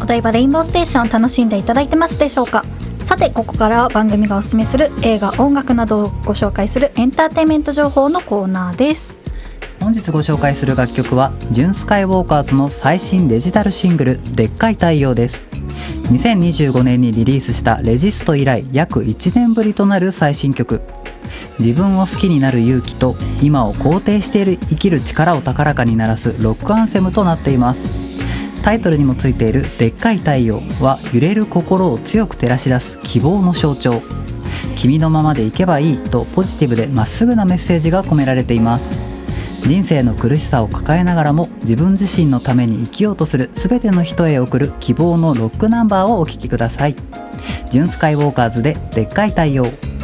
お台場レインボーステーション楽しんでいただいてますでしょうか。さてここからは番組がおすすめする映画音楽などをご紹介するエンターテインメント情報のコーナーです。 本日ご紹介する楽曲はジュンスカイウォーカーズの最新デジタルシングルでっかい太陽です。2025年にリリースしたレジスト以来約1年ぶりとなる最新曲。自分を好きになる勇気と今を肯定している生きる力を高らかに鳴らすロックアンセムとなっています。タイトルにもついているでっかい太陽は揺れる心を強く照らし出す希望の象徴。君のままでいけばいいとポジティブでまっすぐなメッセージが込められています。人生の苦しさを抱えながらも自分自身のために生きようとする全ての人へ送る希望のロックナンバーをお聴きください。ジュンスカイウォーカーズででっかい太陽。